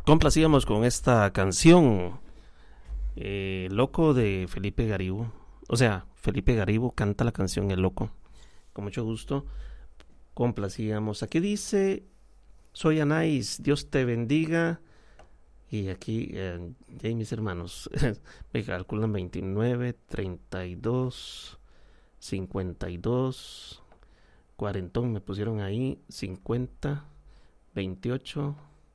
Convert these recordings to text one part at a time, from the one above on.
Complacíamos con esta canción, Loco de Felipe Garibo. O sea, Felipe Garibo canta la canción El Loco. Con mucho gusto complacíamos. Aquí dice, soy Anais, Dios te bendiga. Y aquí, ya mis hermanos, me calculan 29, 32, 52, cuarentón me pusieron ahí, 50, 28.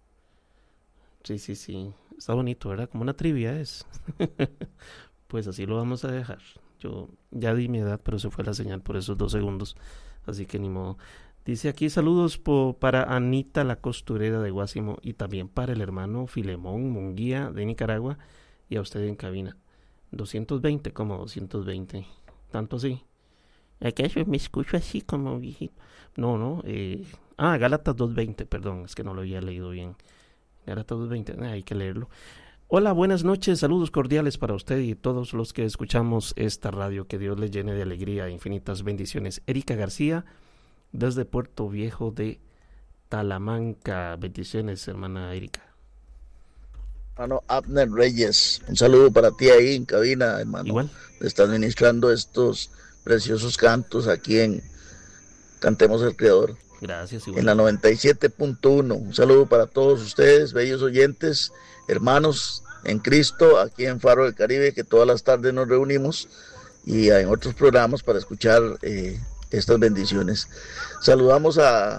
Sí, está bonito, ¿verdad? Como una trivia es. Pues así lo vamos a dejar. Yo ya di mi edad, pero se fue la señal por esos 2 segundos, así que ni modo. Dice aquí, saludos para Anita la costurera de Guásimo y también para el hermano Filemón Munguía de Nicaragua y a usted en cabina. 220, como 220, tanto así. ¿Acaso me escucho así como viejito? No, Gálatas 2:20, perdón, es que no lo había leído bien. Gálatas 2:20, hay que leerlo. Hola, buenas noches, saludos cordiales para usted y todos los que escuchamos esta radio, que Dios les llene de alegría e infinitas bendiciones. Erika García, desde Puerto Viejo de Talamanca, bendiciones, hermana Erika. Hermano Abner Reyes, un saludo para ti ahí en cabina, hermano. Igual. Estás ministrando estos preciosos cantos aquí en Cantemos el Creador. Gracias, igual. En la 97.1. Un saludo para todos ustedes, bellos oyentes, hermanos en Cristo, aquí en Faro del Caribe, que todas las tardes nos reunimos y en otros programas para escuchar estas bendiciones. Saludamos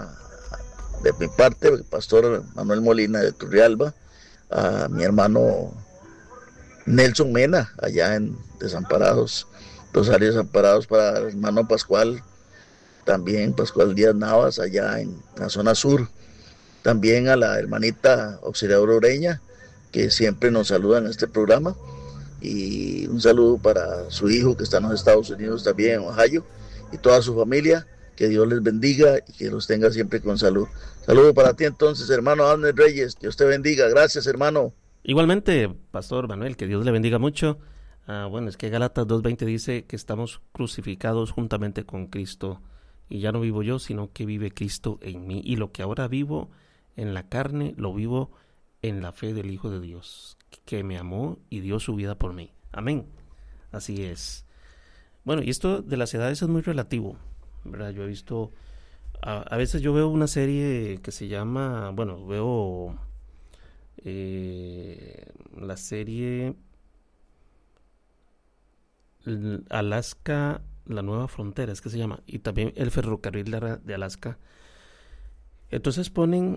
de mi parte, el pastor Manuel Molina de Turrialba, a mi hermano Nelson Mena, allá en Desamparados, Rosario Desamparados, para el hermano Pascual, también Pascual Díaz Navas, allá en la zona sur, también a la hermanita Auxiliadora Ureña, que siempre nos saluda en este programa, y un saludo para su hijo que está en los Estados Unidos también, en Ohio, y toda su familia. Que Dios les bendiga y que los tenga siempre con salud. Saludo para ti entonces, hermano Abner Reyes, Dios te bendiga. Gracias, hermano. Igualmente, pastor Manuel, que Dios le bendiga mucho. Bueno, es que Gálatas 2:20 dice que estamos crucificados juntamente con Cristo, y ya no vivo yo, sino que vive Cristo en mí, y lo que ahora vivo en la carne, lo vivo en la fe del Hijo de Dios, que me amó y dio su vida por mí. Amén. Así es. Bueno, y esto de las edades es muy relativo, ¿verdad? Yo he visto, a veces yo veo una serie que se llama, bueno, veo la serie Alaska, la nueva frontera, es que se llama, y también el ferrocarril de Alaska. Entonces ponen,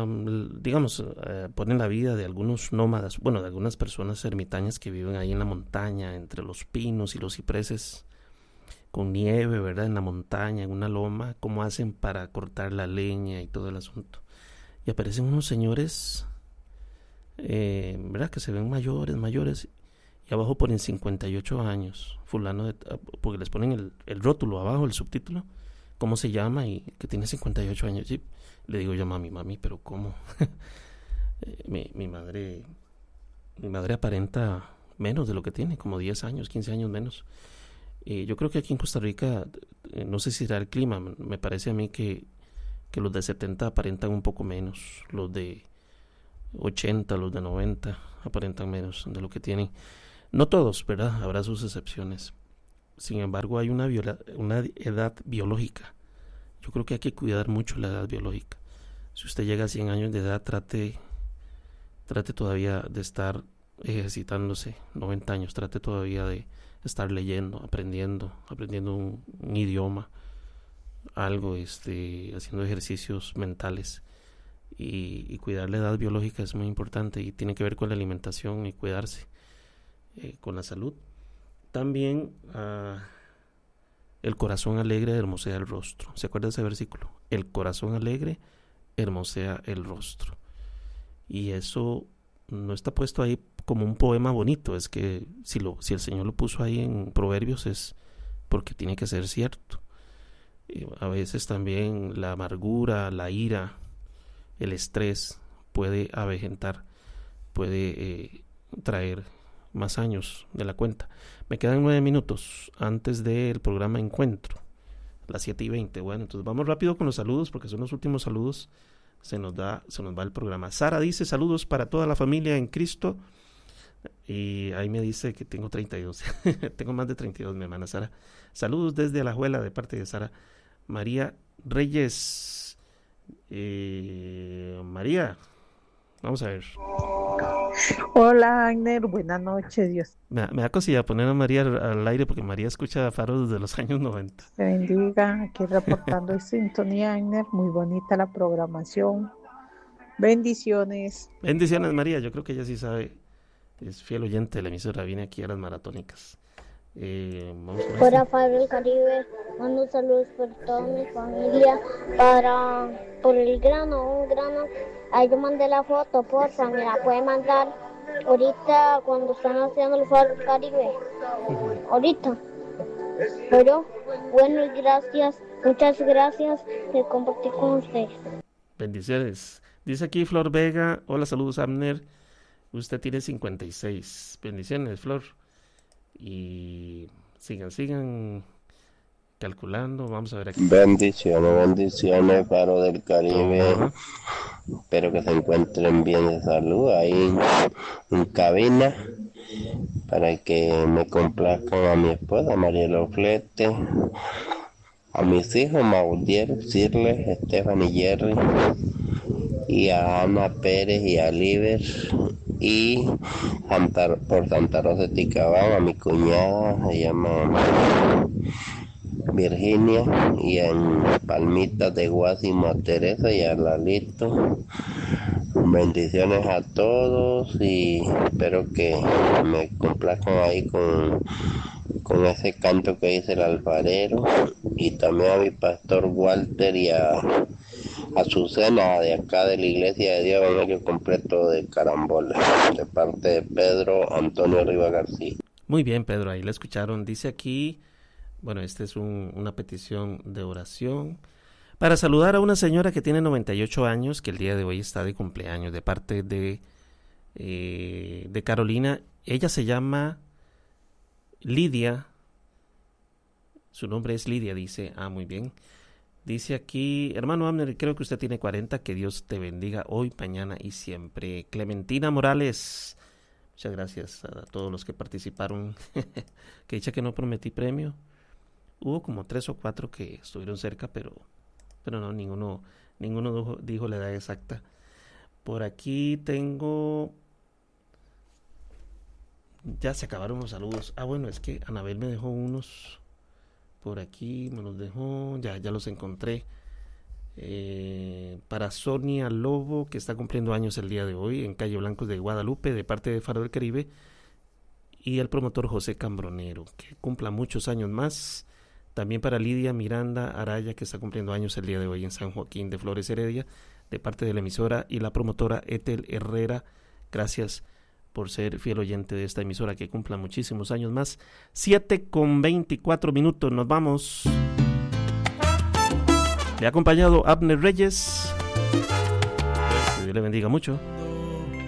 ponen la vida de algunos nómadas, bueno, de algunas personas ermitañas que viven ahí en la montaña, entre los pinos y los cipreses, con nieve, ¿verdad? En la montaña, en una loma, cómo hacen para cortar la leña y todo el asunto. Y aparecen unos señores, ¿verdad? Que se ven mayores, y abajo ponen 58 años, fulano, porque les ponen el rótulo abajo, el subtítulo, cómo se llama y que tiene 58 años. Sí, le digo yo, mami, pero ¿cómo? mi madre aparenta menos de lo que tiene, como 10 años, 15 años menos. Yo creo que aquí en Costa Rica, no sé si será el clima, me parece a mí que los de 70 aparentan un poco menos, los de 80, los de 90 aparentan menos de lo que tienen. No todos, ¿verdad? Habrá sus excepciones. Sin embargo, hay una edad biológica. Yo creo que hay que cuidar mucho la edad biológica. Si usted llega a 100 años de edad, trate todavía de estar ejercitándose. 90 años, trate todavía de estar leyendo, aprendiendo un idioma, algo, haciendo ejercicios mentales, y cuidar la edad biológica es muy importante y tiene que ver con la alimentación y cuidarse, con la salud. También el corazón alegre hermosea el rostro. ¿Se acuerda de ese versículo? El corazón alegre hermosea el rostro. Y eso no está puesto ahí como un poema bonito, es que si el Señor lo puso ahí en Proverbios es porque tiene que ser cierto. A veces también la amargura, la ira, el estrés puede avejentar, puede traer más años de la cuenta. Me quedan 9 minutos antes del programa Encuentro, las 7:20. Bueno, entonces vamos rápido con los saludos porque son los últimos saludos. se nos va el programa. Sara dice, saludos para toda la familia en Cristo. Y ahí me dice que tengo 32. Tengo más de 32, mi hermana Sara. Saludos desde Alajuela de parte de Sara. María Reyes. María, vamos a ver. Hola, Agner, buenas noches, Dios. Me da cosilla poner a María al aire porque María escucha Faro desde los años 90. Te bendiga, aquí reportando en sintonía, Agner, muy bonita la programación. Bendiciones. Bendiciones, María, yo creo que ella sí sabe, es fiel oyente de la emisora, viene aquí a las maratónicas. Para Faro del Caribe, mando saludos por toda mi familia, por el grano, ahí yo mandé la foto, porfa, me la puede mandar ahorita cuando están haciendo el Faro del Caribe, ahorita. Pero, bueno, gracias, muchas gracias de compartir con ustedes. Bendiciones. Dice aquí Flor Vega, hola, saludos Abner, usted tiene 56, bendiciones Flor. Y sigan calculando, vamos a ver aquí. Bendiciones, Faro del Caribe. Espero que se encuentren bien de salud ahí en cabina, para que me complazcan a mi esposa Mariela Flete, a mis hijos Maudiel, Cirles, Estefan y Jerry, y a Ana Pérez y a Liber, y por Santa Rosa de Ticabán a mi cuñada, se llama Virginia, y en Palmitas de Guásimo a Teresa y a Lalito. Bendiciones a todos y espero que me complazcan ahí con ese canto que dice el alfarero, y también a mi pastor Walter y a Azucena de acá de la Iglesia de Dios Evangelio Completo de Carambola, de parte de Pedro Antonio Riva García. Muy bien, Pedro, ahí lo escucharon. Dice aquí, bueno, esta es una petición de oración para saludar a una señora que tiene 98 años, que el día de hoy está de cumpleaños, de parte de Carolina. Ella se llama Lidia, su nombre es Lidia, dice, muy bien. Dice aquí, hermano Abner, creo que usted tiene 40, que Dios te bendiga hoy, mañana y siempre. Clementina Morales, muchas gracias a todos los que participaron. Que dicha que no prometí premio. Hubo como 3 o 4 que estuvieron cerca, pero no, ninguno dijo la edad exacta. Por aquí tengo... Ya se acabaron los saludos. Bueno, es que Anabel me dejó unos... Por aquí me los dejó, ya los encontré. Para Sonia Lobo, que está cumpliendo años el día de hoy, en Calle Blancos de Guadalupe, de parte de Faro del Caribe. Y el promotor José Cambronero, que cumpla muchos años más. También para Lidia Miranda Araya, que está cumpliendo años el día de hoy en San Joaquín de Flores Heredia, de parte de la emisora. Y la promotora Ethel Herrera, gracias por ser fiel oyente de esta emisora, que cumpla muchísimos años más. 7:24, nos vamos. Le ha acompañado Abner Reyes. Que Dios le bendiga mucho.